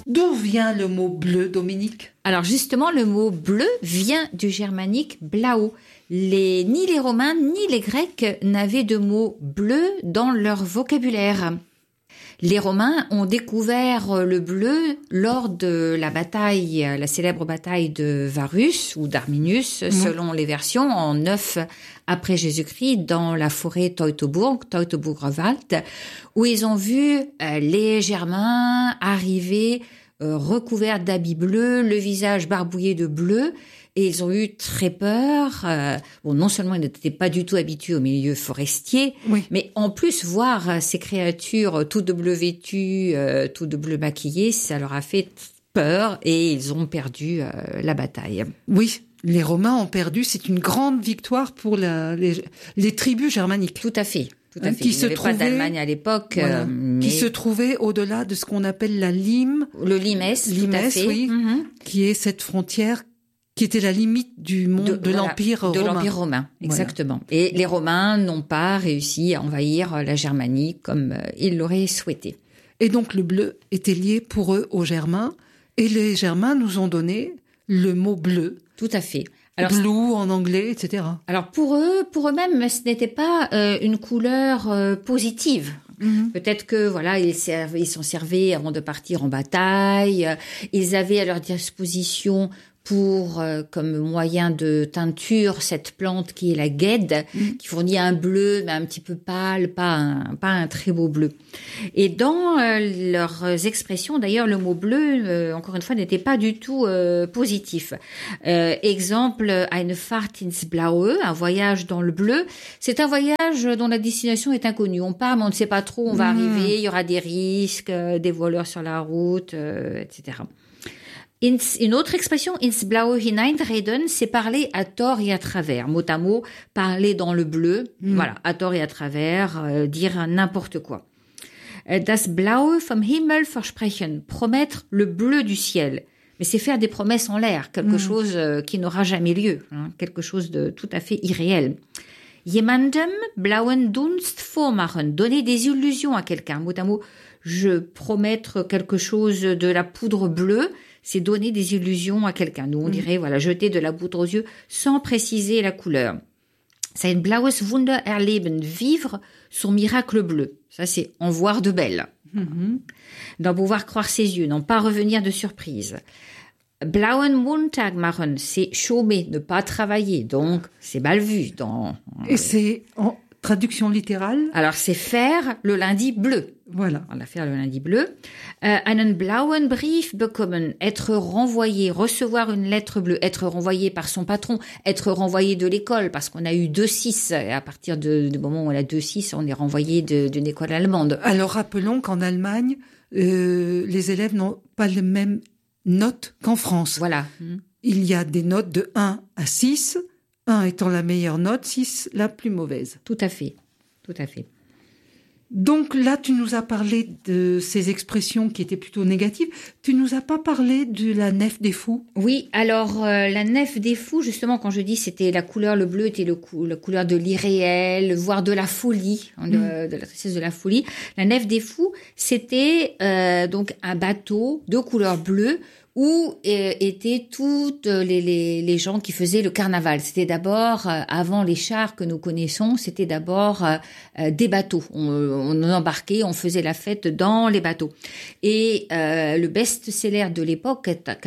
D'où vient le mot bleu, Dominique ? Alors justement, le mot bleu vient du germanique blau. Ni les Romains ni les Grecs n'avaient de mot bleu dans leur vocabulaire. Les Romains ont découvert le bleu lors de la célèbre bataille de Varus ou d'Arminius, selon les versions, en 9 après Jésus-Christ, dans la forêt Teutoburger-Wald, où ils ont vu les Germains arriver recouverts d'habits bleus, le visage barbouillé de bleu. Et ils ont eu très peur. Non seulement ils n'étaient pas du tout habitués au milieu forestier, mais en plus, voir ces créatures toutes de bleu vêtues, toutes de bleu maquillées, ça leur a fait peur et ils ont perdu la bataille. Oui, les Romains ont perdu. C'est une grande victoire pour les tribus germaniques. Tout à fait. Tout à fait. Qui il n'y avait pas d'Allemagne à l'époque. Voilà. Qui se trouvait au-delà de ce qu'on appelle la Lime. Le Limes, tout à fait. Oui, qui est cette frontière qui était la limite du monde de l'Empire romain. De l'Empire romain, exactement. Voilà. Et les Romains n'ont pas réussi à envahir la Germanie comme ils l'auraient souhaité. Et donc le bleu était lié pour eux aux Germains, et les Germains nous ont donné le mot bleu. Tout à fait. Alors, blue en anglais, etc. Alors pour eux-mêmes, ce n'était pas une couleur positive. Peut-être que ils s'en servaient avant de partir en bataille. Ils avaient à leur disposition pour comme moyen de teinture cette plante qui est la guêde, qui fournit un bleu mais un petit peu pâle, pas un très beau bleu. Et dans leurs expressions, d'ailleurs, le mot bleu, encore une fois, n'était pas du tout positif. Exemple, eine Fahrt ins Blaue, un voyage dans le bleu. C'est un voyage dont la destination est inconnue. On part, mais on ne sait pas trop où on va arriver. Il y aura des risques, des voleurs sur la route, etc. Une autre expression, ins Blaue hineinreden, c'est parler à tort et à travers. Mot à mot, parler dans le bleu, voilà, à tort et à travers, dire n'importe quoi. Das Blaue vom Himmel versprechen, promettre le bleu du ciel. Mais c'est faire des promesses en l'air, quelque chose qui n'aura jamais lieu, quelque chose de tout à fait irréel. Jemandem blauen Dunst vormachen, donner des illusions à quelqu'un. Mot à mot, je promettre quelque chose de la poudre bleue, c'est donner des illusions à quelqu'un. Nous, on dirait, jeter de la poudre aux yeux sans préciser la couleur. C'est un blaues Wunder erleben, vivre son miracle bleu. Ça, c'est en voir de belle. D'en pouvoir croire ses yeux, n'en pas revenir de surprise. Blauen Montag machen, c'est chômer, ne pas travailler. Donc, c'est mal vu. Et c'est en traduction littérale? Alors, c'est faire le lundi bleu. Voilà. On va faire le lundi bleu. Einen blauen Brief bekommen, être renvoyé, recevoir une lettre bleue, être renvoyé par son patron, être renvoyé de l'école parce qu'on a eu 2-6. Et à partir du moment où on a 2-6, on est renvoyé d'une école allemande. Alors, rappelons qu'en Allemagne, les élèves n'ont pas les mêmes notes qu'en France. Voilà. Il y a des notes de 1 à 6, 1 étant la meilleure note, 6 la plus mauvaise. Tout à fait. Tout à fait. Donc là, tu nous as parlé de ces expressions qui étaient plutôt négatives. Tu nous as pas parlé de la nef des fous? Oui, alors la nef des fous, justement, quand je dis c'était la couleur, le bleu était la couleur de l'irréel, voire de la folie, de la tristesse de la folie. La nef des fous, c'était donc un bateau de couleur bleue où étaient toutes les gens qui faisaient le carnaval. C'était d'abord, avant les chars que nous connaissons, c'était d'abord des bateaux. On embarquait, on faisait la fête dans les bateaux. Et le best-seller de l'époque,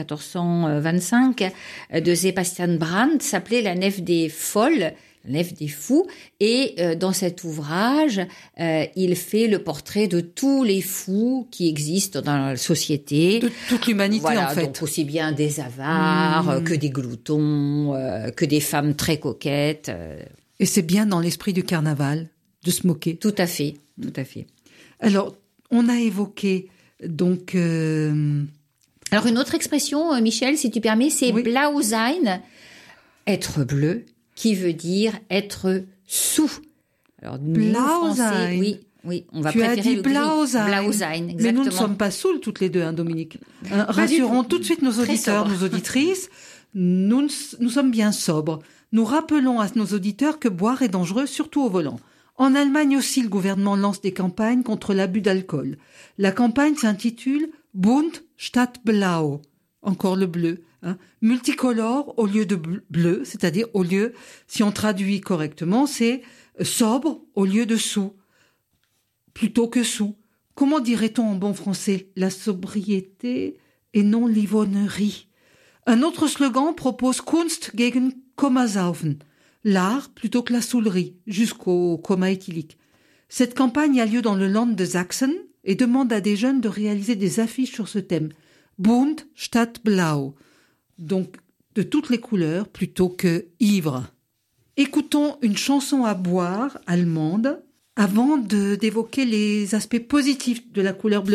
1425, de Sebastian Brand, s'appelait La Nef des Folles, La Nef des Fous, et dans cet ouvrage, il fait le portrait de tous les fous qui existent dans la société. De toute l'humanité, en fait. Donc aussi bien des avares que des gloutons, que des femmes très coquettes. Et c'est bien dans l'esprit du carnaval de se moquer. Tout à fait, tout à fait. Alors, on a évoqué donc... Alors une autre expression, Michel, si tu permets, c'est blau sein, être bleu, qui veut dire être sous. Alors, nous, Français, oui, on va préférer le gris. Blau sein, exactement. Mais nous ne sommes pas saouls toutes les deux, Dominique. Rassurons tout de suite nos auditeurs, nos auditrices. Nous sommes bien sobres. Nous rappelons à nos auditeurs que boire est dangereux, surtout au volant. En Allemagne aussi, le gouvernement lance des campagnes contre l'abus d'alcool. La campagne s'intitule Bunt statt blau, encore le bleu. Multicolore au lieu de bleu, c'est-à-dire au lieu, si on traduit correctement, c'est sobre au lieu de sous, plutôt que sous. Comment dirait-on en bon français? La sobriété et non l'ivonnerie. Un autre slogan propose Kunst gegen Komasaufen, l'art plutôt que la saoulerie, jusqu'au coma éthylique. Cette campagne a lieu dans le Land de Sachsen et demande à des jeunes de réaliser des affiches sur ce thème. Bunt statt blau. Donc, de toutes les couleurs plutôt que ivre. Écoutons une chanson à boire allemande avant d'évoquer les aspects positifs de la couleur bleue.